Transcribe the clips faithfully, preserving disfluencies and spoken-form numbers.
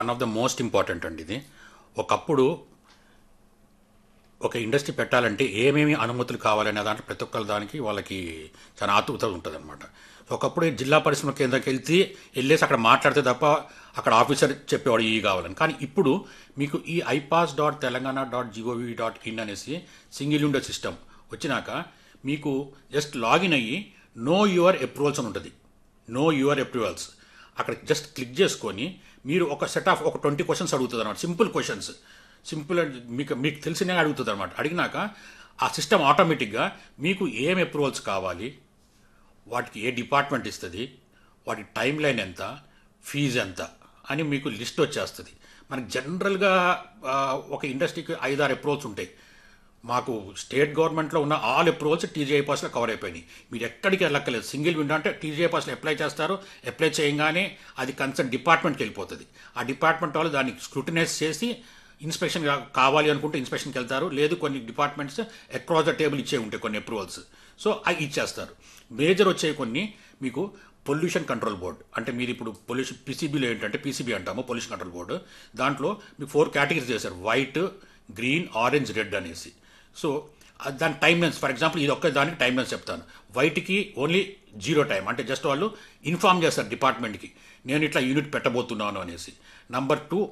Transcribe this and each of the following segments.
One of the most important అండి ఇది. ఒకప్పుడు ఒక ఇండస్ట్రీ పెట్టాలంటే ఏమేమి అనుమతులు కావాలనే దాంట్లో ప్రతి ఒక్కరి దానికి వాళ్ళకి చాలా ఆతృత ఉంటుంది అనమాట. ఒకప్పుడు జిల్లా పరిశ్రమ కేంద్రానికి వెళ్తే వెళ్ళేసి అక్కడ మాట్లాడితే తప్ప అక్కడ ఆఫీసర్ చెప్పేవాడు ఈ కావాలని. కానీ ఇప్పుడు మీకు ఈ iPASS dot Telangana dot GOV dot in అనేసి సింగిల్ విండో సిస్టమ్ వచ్చినాక మీకు జస్ట్ లాగిన్ అయ్యి నో యువర్ అప్రూవల్స్ అని ఉంటుంది. నో యువర్ అప్రూవల్స్ అక్కడ జస్ట్ క్లిక్ చేసుకొని మీరు ఒక సెట్ ఆఫ్ ఒక ట్వంటీ క్వశ్చన్స్ అడుగుతుంది అనమాట. సింపుల్ క్వశ్చన్స్, సింపుల్ మీకు మీకు తెలిసినే అడుగుతుంది అనమాట. అడిగినాక ఆ సిస్టమ్ ఆటోమేటిక్గా మీకు ఏం అప్రూవల్స్ కావాలి, వాటికి ఏ డిపార్ట్మెంట్ ఇస్తుంది, వాటి టైం లైన్ ఎంత, ఫీజు ఎంత అని మీకు లిస్ట్ వచ్చేస్తుంది. మనకి జనరల్గా ఒక ఇండస్ట్రీకి ఐదారు అప్రూవల్స్ ఉంటాయి. మాకు స్టేట్ గవర్నమెంట్లో ఉన్న ఆల్ అప్రూవల్స్ టీజీఐ పాస్లో కవర్ అయిపోయినాయి. మీరు ఎక్కడికి వెళ్ళక్కర్లేదు. సింగిల్ విండో అంటే టీజీఐ పాస్లో అప్లై చేస్తారు. అప్లై చేయగానే అది కన్సర్న్ డిపార్ట్మెంట్కి వెళ్ళిపోతుంది. ఆ డిపార్ట్మెంట్ వాళ్ళు దాన్ని స్క్రూటినైజ్ చేసి ఇన్స్పెక్షన్ కావాలి అనుకుంటే ఇన్స్పెక్షన్కి వెళ్తారు. లేదు కొన్ని డిపార్ట్మెంట్స్ అక్రాస్ ద టేబుల్ ఇచ్చే ఉంటాయి కొన్ని అప్రూవల్స్, సో అవి ఇచ్చేస్తారు. మేజర్ వచ్చే కొన్ని మీకు పొల్యూషన్ కంట్రోల్ బోర్డు అంటే మీరు ఇప్పుడు పొల్యూషన్ పీసీబీలో ఏంటంటే పీసీబీ అంటాము పొల్యూషన్ కంట్రోల్ బోర్డు. దాంట్లో మీకు ఫోర్ కేటగిరీస్ చేశారు, వైట్, గ్రీన్, ఆరెంజ్, రెడ్ అనేసి. సో దాని టైం లైన్స్ ఫర్ ఎగ్జాంపుల్ ఇది ఒక్క దానికి టైం లైన్స్ చెప్తాను. వైట్కి ఓన్లీ జీరో టైం అంటే జస్ట్ వాళ్ళు ఇన్ఫార్మ్ చేస్తారు డిపార్ట్మెంట్కి నేను ఇట్లా యూనిట్ పెట్టబోతున్నాను అనేసి. Number two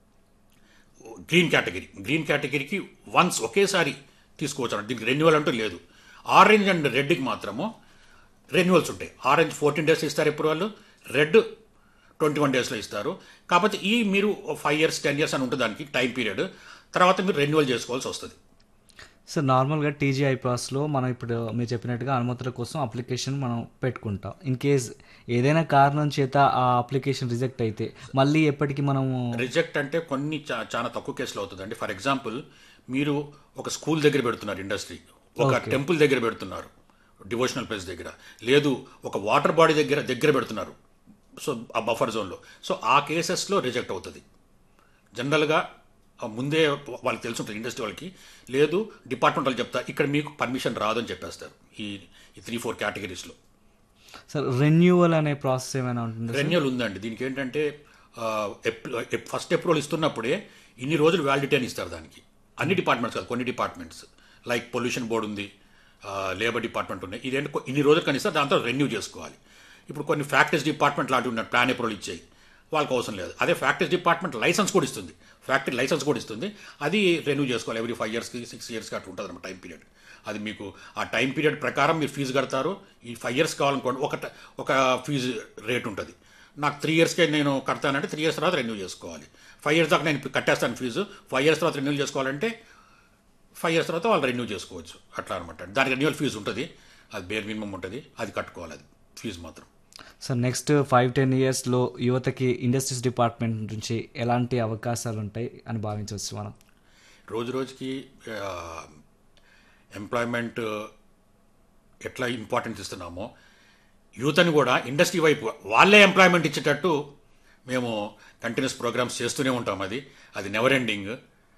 green category. Green కేటగిరీకి వన్స్ ఒకేసారి తీసుకోవచ్చు, దీనికి రెన్యువల్ అంటూ లేదు. ఆరెంజ్ అండ్ రెడ్కి మాత్రము రెన్యువల్స్ ఉంటాయి. ఆరెంజ్ ఫోర్టీన్ డేస్ ఇస్తారు ఇప్పుడు వాళ్ళు, రెడ్ ట్వంటీ వన్ డేస్లో ఇస్తారు. కాకపోతే ఈ మీరు ఫైవ్ ఇయర్స్ టెన్ ఇయర్స్ అని ఉంటుంది దానికి టైం పీరియడ్, తర్వాత మీరు రెన్యువల్ చేసుకోవాల్సి వస్తుంది. సార్ నార్మల్గా టీజీఐ పాస్లో మనం ఇప్పుడు మీరు చెప్పినట్టుగా అనుమతుల కోసం అప్లికేషన్ మనం పెట్టుకుంటాం. ఇన్ కేస్ ఏదైనా కారణం చేత ఆ అప్లికేషన్ రిజెక్ట్ అయితే మళ్ళీ ఎప్పటికీ మనము రిజెక్ట్ అంటే కొన్ని చా- చాలా తక్కువ కేసులు అవుతుందండి. ఫర్ ఎగ్జాంపుల్ మీరు ఒక స్కూల్ దగ్గర పెడుతున్నారు ఇండస్ట్రీ, ఒక టెంపుల్ దగ్గర పెడుతున్నారు డివోషనల్ ప్లేస్ దగ్గర, లేదు ఒక వాటర్ బాడీ దగ్గర దగ్గర పెడుతున్నారు, సో ఆ బఫర్ జోన్లో, సో ఆ కేసెస్లో రిజెక్ట్ అవుతుంది. జనరల్గా ముందే వాళ్ళకి తెలిసి ఉంటుంది ఇండస్ట్రీ వాళ్ళకి, లేదు డిపార్ట్మెంట్ వాళ్ళు చెప్తారు ఇక్కడ మీకు పర్మిషన్ రాదని చెప్పేస్తారు ఈ ఈ త్రీ ఫోర్ కేటగిరీస్లో. సార్ రెన్యూవల్ అనే ప్రాసెస్ ఏమైనా ఉంటుంది? రెన్యువల్ ఉందండి. దీనికి ఏంటంటే ఫస్ట్ అప్రూవల్ ఇస్తున్నప్పుడే ఇన్ని రోజులు వ్యాలిడిటీ అని ఇస్తారు దానికి. అన్ని డిపార్ట్మెంట్స్ కాదు, కొన్ని డిపార్ట్మెంట్స్ లైక్ పొల్యూషన్ బోర్డు ఉంది, లేబర్ డిపార్ట్మెంట్ ఉన్నాయి, ఇదేంటి కొ- ఇన్ని రోజులు కనిస్తారు, దాంతో రెన్యూ చేసుకోవాలి. ఇప్పుడు కొన్ని ఫ్యాక్టరీస్ డిపార్ట్మెంట్ లాంటివి ఉన్నాయి, ప్లాన్ అప్రూవల్ ఇచ్చాయి, వాళ్ళకి అవసరం లేదు. అదే ఫ్యాక్టరీస్ డిపార్ట్మెంట్ లైసెన్స్ కూడా ఇస్తుంది, ఫ్యాక్టరీ లైసెన్స్ కూడా ఇస్తుంది, అది రెన్యూ చేసుకోవాలి ఎవ్రీ ఫైవ్ ఇయర్స్కి సిక్స్ ఇయర్స్కి అట్లా ఉంటుంది అన్నమాట టైం పీరియడ్. అది మీకు ఆ టైం పీరియడ్ ప్రకారం మీరు ఫీజు కడతారు. ఈ ఫైవ్ ఇయర్స్ కావాలనుకోండి ఒక ట- ఒక ఫీజు రేట్ ఉంటుంది. నాకు త్రీ ఇయర్స్కే నేను కడతానంటే త్రీ ఇయర్స్ తర్వాత రెన్యూ చేసుకోవాలి. ఫైవ్ ఇయర్స్ దాకా నేను కట్టేస్తాను ఫీజు, ఫైవ్ ఇయర్స్ తర్వాత రెన్యూ చేసుకోవాలంటే ఫైవ్ ఇయర్స్ తర్వాత వాళ్ళు రెన్యూ చేసుకోవచ్చు అట్లా అనమాట. దానికి రెన్యువల్ ఫీజు ఉంటుంది, అది బేర్ మినిమం ఉంటుంది, అది కట్టుకోవాలి, అది ఫీజు మాత్రం. సార్ నెక్స్ట్ ఫైవ్ టెన్ ఇయర్స్లో యువతకి ఇండస్ట్రీస్ డిపార్ట్మెంట్ నుంచి ఎలాంటి అవకాశాలు ఉంటాయి అని భావించవచ్చు మనం? రోజు రోజుకి ఎంప్లాయ్మెంట్ ఎట్లా ఇంపార్టెన్స్ ఇస్తున్నామో యూత్ని కూడా ఇండస్ట్రీ వైపు వాళ్ళే ఎంప్లాయ్మెంట్ ఇచ్చేటట్టు మేము కంటిన్యూస్ ప్రోగ్రామ్స్ చేస్తూనే ఉంటాం. అది అది నెవర్ ఎండింగ్.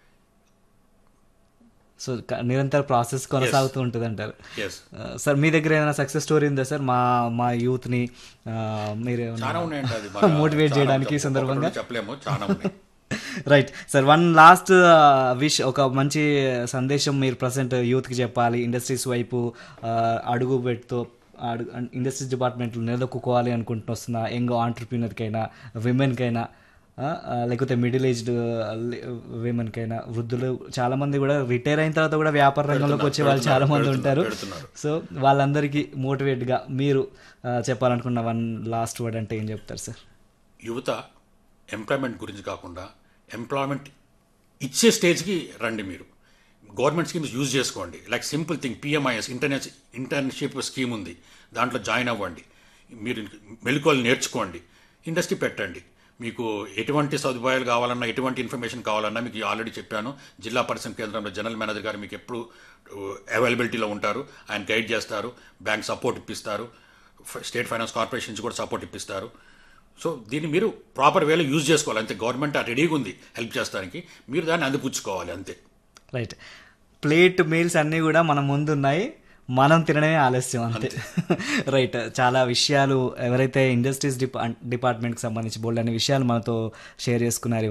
సో క- నిరంతర ప్రాసెస్ కొనసాగుతూ ఉంటుంది అంటారు. ఎస్, సార్ మీ దగ్గర ఏమైనా సక్సెస్ స్టోరీ ఉందా సార్? మా మా యూత్ని మీరు చాలా ఉన్నాయండి. అది మోటివేట్ చేయడానికి ఈ సందర్భంగా చెప్పలేము, చాలా ఉన్నాయి. Right sir, one last wish, ఒక మంచి సందేశం మీరు ప్రజెంట్ యూత్కి చెప్పాలి. ఇండస్ట్రీస్ వైపు ఆ, అడుగు పెడుతూ అడుగు ఇండస్ట్రీస్ డిపార్ట్మెంట్లో నిలదొక్కుకోవాలి అనుకుంటూ వస్తున్న యంగ్ ఆంటర్ప్రీనర్కైనా, విమెన్కైనా, లేకపోతే మిడిల్ ఏజ్డ్ విమెన్కైనా, వృద్ధులు చాలామంది కూడా రిటైర్ అయిన తర్వాత కూడా వ్యాపార రంగంలోకి వచ్చే వాళ్ళు చాలామంది ఉంటారు. సో వాళ్ళందరికీ మోటివేట్గా మీరు ఆ, చెప్పాలనుకున్న వన్ లాస్ట్ వర్డ్ అంటే ఏం చెప్తారు సార్? యువత ఎంప్లాయ్మెంట్ గురించి కాకుండా ఎంప్లాయ్మెంట్ ఇచ్చే స్టేజ్కి రండి. మీరు గవర్నమెంట్ స్కీమ్స్ యూజ్ చేసుకోండి. Like simple thing PMIS internet internship scheme ఉంది, దాంట్లో జాయిన్ అవ్వండి. మీరు మెలకువలు నేర్చుకోండి, ఇండస్ట్రీ పెట్టండి. మీకు ఎటువంటి సదుపాయాలు కావాలన్నా, ఎటువంటి ఇన్ఫర్మేషన్ కావాలన్నా మీకు ఆల్రెడీ చెప్పాను. జిల్లా పరిశ్రమ కేంద్రంలో జనరల్ మేనేజర్ గారు మీకు ఎప్పుడు అవైలబిలిటీలో ఉంటారు, ఆయన గైడ్ చేస్తారు, bank support ఇప్పిస్తారు, state finance corporation నుంచి కూడా సపోర్ట్ ఇప్పిస్తారు. సో దీన్ని మీరు ప్రాపర్ వేలో యూజ్ చేసుకోవాలి అంతే. గవర్నమెంట్ రెడీగా ఉంది హెల్ప్ చేస్తానికి, మీరు దాన్ని అందిపుచ్చుకోవాలి అంతే. రైట్, ప్లేట్ మీల్స్ అన్నీ కూడా మన ముందు ఉన్నాయి. మనం తినడమే ఆలస్యం అంతే. రైట్. చాలా విషయాలు ఎవరైతే ఇండస్ట్రీస్ డిపా డిపార్ట్మెంట్కి సంబంధించి బోల్డ్ అనే విషయాలు మనతో షేర్ చేసుకున్నారు